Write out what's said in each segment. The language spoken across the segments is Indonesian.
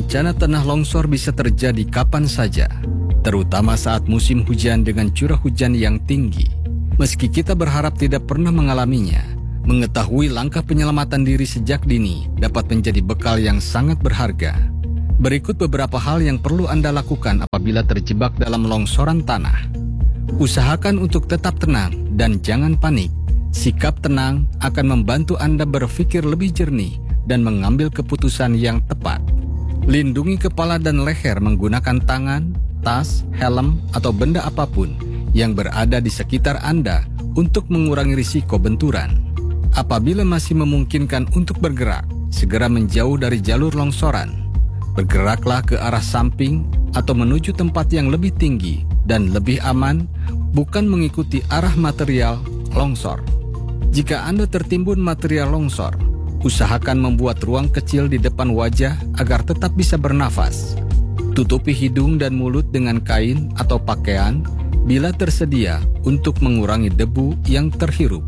Bencana tanah longsor bisa terjadi kapan saja, terutama saat musim hujan dengan curah hujan yang tinggi. Meski kita berharap tidak pernah mengalaminya, mengetahui langkah penyelamatan diri sejak dini dapat menjadi bekal yang sangat berharga. Berikut beberapa hal yang perlu Anda lakukan apabila terjebak dalam longsoran tanah. Usahakan untuk tetap tenang dan jangan panik. Sikap tenang akan membantu Anda berpikir lebih jernih dan mengambil keputusan yang tepat. Lindungi kepala dan leher menggunakan tangan, tas, helm, atau benda apapun yang berada di sekitar Anda untuk mengurangi risiko benturan. Apabila masih memungkinkan untuk bergerak, segera menjauh dari jalur longsoran. Bergeraklah ke arah samping atau menuju tempat yang lebih tinggi dan lebih aman, bukan mengikuti arah material longsor. Jika Anda tertimbun material longsor, usahakan membuat ruang kecil di depan wajah agar tetap bisa bernafas. Tutupi hidung dan mulut dengan kain atau pakaian bila tersedia untuk mengurangi debu yang terhirup.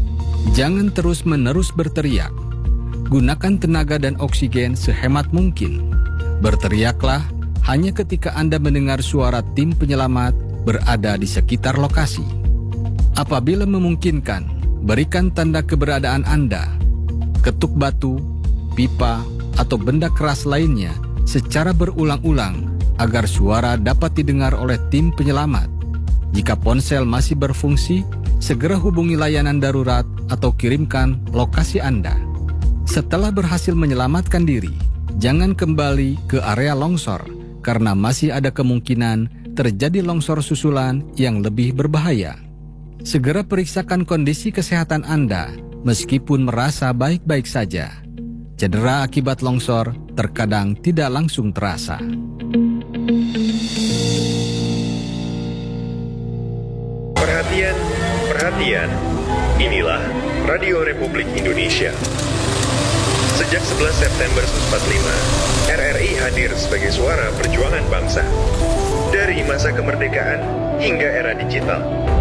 Jangan terus-menerus berteriak. Gunakan tenaga dan oksigen sehemat mungkin. Berteriaklah hanya ketika Anda mendengar suara tim penyelamat berada di sekitar lokasi. Apabila memungkinkan, berikan tanda keberadaan Anda. Ketuk batu, pipa, atau benda keras lainnya secara berulang-ulang agar suara dapat didengar oleh tim penyelamat. Jika ponsel masih berfungsi, segera hubungi layanan darurat atau kirimkan lokasi Anda. Setelah berhasil menyelamatkan diri, jangan kembali ke area longsor karena masih ada kemungkinan terjadi longsor susulan yang lebih berbahaya. Segera periksakan kondisi kesehatan Anda meskipun merasa baik-baik saja. Cedera akibat longsor terkadang tidak langsung terasa. Perhatian, perhatian. Inilah Radio Republik Indonesia. Sejak 11 September 1945, RRI hadir sebagai suara perjuangan bangsa. Dari masa kemerdekaan hingga era digital.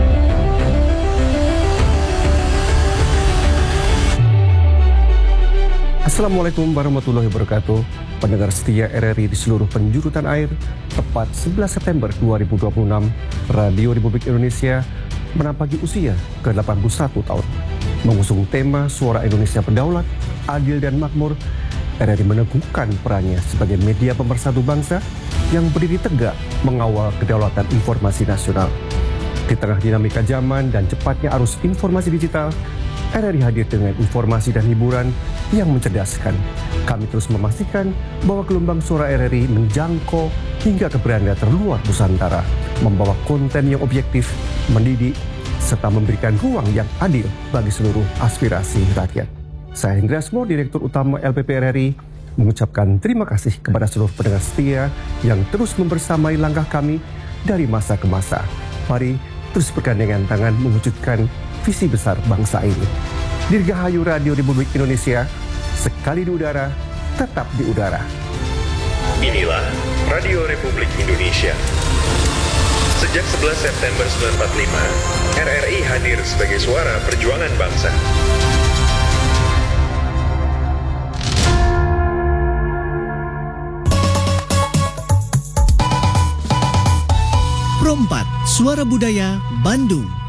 Assalamualaikum warahmatullahi wabarakatuh. Pendengar setia RRI di seluruh penjuru tanah air, tepat 11 September 2026, Radio Republik Indonesia menampaki usia ke-81 tahun. Mengusung tema Suara Indonesia Berdaulat, Adil dan Makmur, RRI meneguhkan perannya sebagai media pemersatu bangsa yang berdiri tegak mengawal kedaulatan informasi nasional. Di tengah dinamika zaman dan cepatnya arus informasi digital, RRI hadir dengan informasi dan hiburan yang mencerdaskan. Kami terus memastikan bahwa gelombang suara RRI menjangkau hingga ke beranda terluar Nusantara, membawa konten yang objektif, mendidik, serta memberikan ruang yang adil bagi seluruh aspirasi rakyat. Saya Hendra Asmo, Direktur Utama LPP RRI, mengucapkan terima kasih kepada seluruh pendengar setia yang terus membersamai langkah kami dari masa ke masa. Mari terus bergandengan tangan mewujudkan visi besar bangsa ini. Dirgahayu Radio Republik Indonesia, sekali di udara, tetap di udara. Inilah Radio Republik Indonesia. Sejak 11 September 1945, RRI hadir sebagai suara perjuangan bangsa. Pro 4, Suara Budaya, Bandung.